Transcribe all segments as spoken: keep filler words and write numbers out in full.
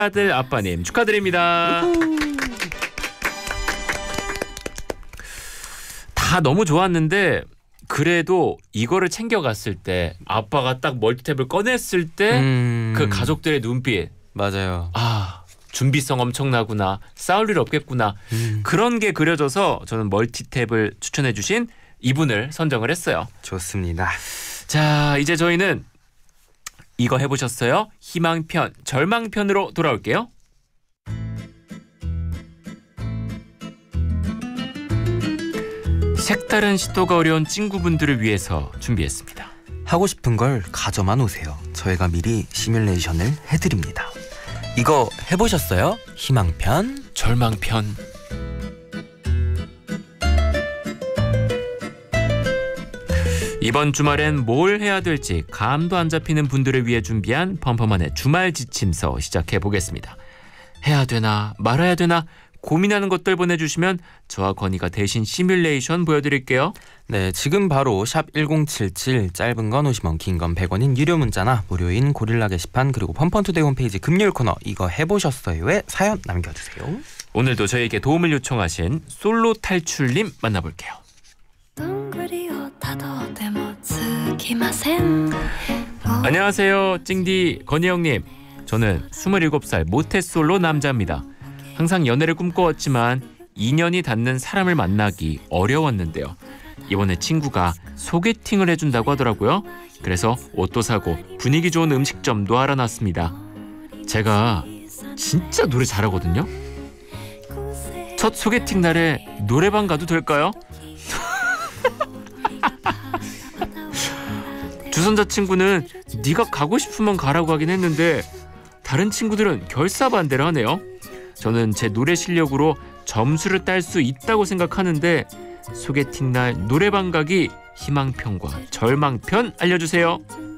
아들 아빠님 축하드립니다. 다 너무 좋았는데 그래도 이거를 챙겨갔을 때 아빠가 딱 멀티탭을 꺼냈을 때 그 음... 가족들의 눈빛 맞아요. 아 준비성 엄청나구나. 싸울 일 없겠구나. 음. 그런 게 그려져서 저는 멀티탭을 추천해 주신 이분을 선정을 했어요. 좋습니다. 자 이제 저희는 이거 해보셨어요? 희망편, 절망편으로 돌아올게요. 색다른 시도가 어려운 친구분들을 위해서 준비했습니다. 하고 싶은 걸 가져만 오세요. 저희가 미리 시뮬레이션을 해드립니다. 이거 해보셨어요? 희망편, 절망편. 이번 주말엔 뭘 해야 될지 감도 안 잡히는 분들을 위해 준비한 펌펌한의 주말 지침서 시작해 보겠습니다. 해야 되나 말아야 되나 고민하는 것들 보내주시면 저와 건이가 대신 시뮬레이션 보여드릴게요. 네, 지금 바로 샵 일공칠칠 짧은 건 오십 원, 긴 건 백 원인 유료 문자나 무료인 고릴라 게시판 그리고 펌펀투데이 홈페이지 금요일 코너 이거 해보셨어요에 사연 남겨주세요. 오늘도 저에게 도움을 요청하신 솔로 탈출님 만나볼게요. 안녕하세요 찡디 건희 형님. 저는 스물일곱 살 모태솔로 남자입니다. 항상 연애를 꿈꿔왔지만 인연이 닿는 사람을 만나기 어려웠는데요. 이번에 친구가 소개팅을 해준다고 하더라고요. 그래서 옷도 사고 분위기 좋은 음식점도 알아놨습니다. 제가 진짜 노래 잘하거든요. 첫 소개팅 날에 노래방 가도 될까요? 주선자 친구는 네가 가고 싶으면 가라고 하긴 했는데 다른 친구들은 결사반대를 하네요. 저는 제 노래 실력으로 점수를 딸 수 있다고 생각하는데 소개팅 날 노래방 가기 희망편과 절망편 알려주세요.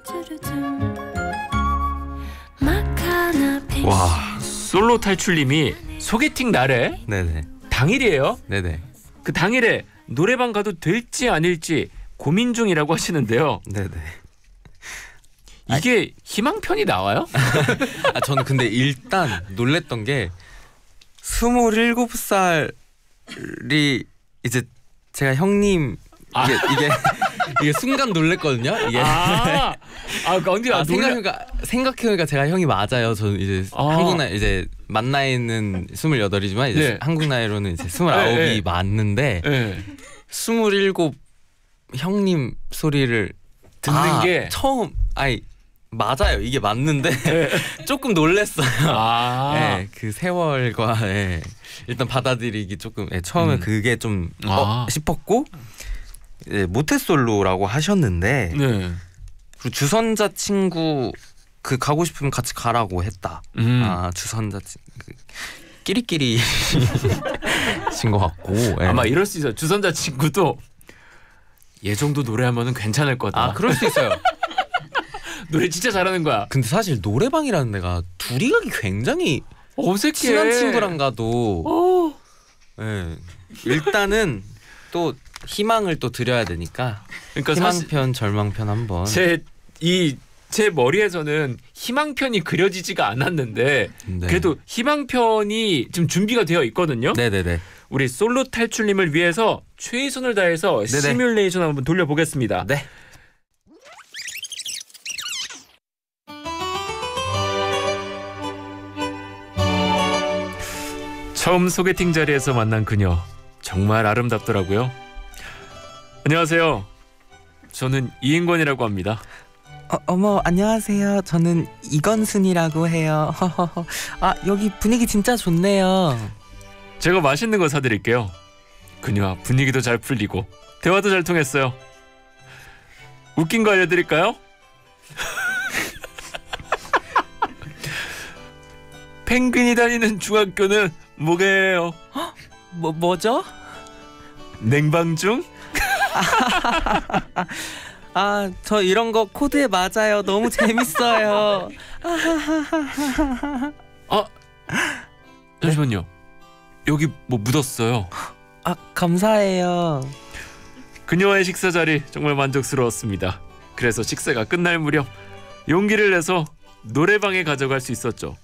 와, 솔로 탈출님이 소개팅 날에 네네. 당일이에요? 네네. 그 당일에 노래방 가도 될지 아닐지 고민 중이라고 하시는데요. 네네. 이게 희망편이 나와요? 아, 저는 근데 일단 놀랬던 게 스물일곱 살이 이제 제가 형님 아. 이게 이게, 이게 순간 놀랬거든요. 이게 아, 아 근데 아, 생각해보니까 생각해보니까 제가 형이 맞아요. 저는 이제 아. 한국 나이 이제 만 나이는 스물여덟이지만 이제 네. 한국 나이로는 이제 스물아홉이 네, 네. 맞는데 네. 스물일곱 형님 소리를 듣는 아, 게 처음 아니. 맞아요. 이게 맞는데 네. 조금 놀랬어요. 아. 네, 그 세월과 네. 일단 받아들이기 조금 네, 처음에 음. 그게 좀 아. 어, 싶었고 네, 모태솔로라고 하셨는데 네. 그리고 주선자 친구 그 가고 싶으면 같이 가라고 했다. 음. 아 주선자 친구 그, 끼리끼리 친 것 같고 네. 아마 이럴 수 있어요. 주선자 친구도 얘 정도 노래하면은 괜찮을 거다. 아 그럴 수 있어요. 노래 진짜 잘하는 거야. 근데 사실 노래방이라는 데가 둘이 가기 굉장히 어색해. 친한 친구랑 가도 네. 일단은 또 희망을 또 드려야 되니까 그러니까 희망편 절망편 한번 제 이 제 머리에서는 희망편이 그려지지가 않았는데 네. 그래도 희망편이 지금 준비가 되어 있거든요. 네네네. 우리 솔로 탈출님을 위해서 최선을 다해서 네네. 시뮬레이션 한번 돌려보겠습니다. 네. 처음 소개팅 자리에서 만난 그녀 정말 아름답더라고요. 안녕하세요. 저는 이인권이라고 합니다. 어, 어머 안녕하세요. 저는 이건순이라고 해요. 아 여기 분위기 진짜 좋네요. 제가 맛있는 거 사드릴게요. 그녀와 분위기도 잘 풀리고 대화도 잘 통했어요. 웃긴 거 알려드릴까요? 펭귄이 다니는 중학교는 뭐게요? 뭐 뭐죠? 냉방중? 아, 저 이런 거 코드에 맞아요. 너무 재밌어요. 아, 잠시만요. 네? 여기 뭐 묻었어요. 아, 감사해요. 그녀와의 식사 자리 정말 만족스러웠습니다. 그래서 식사가 끝날 무렵 용기를 내서 노래방에 가져갈 수 있었죠.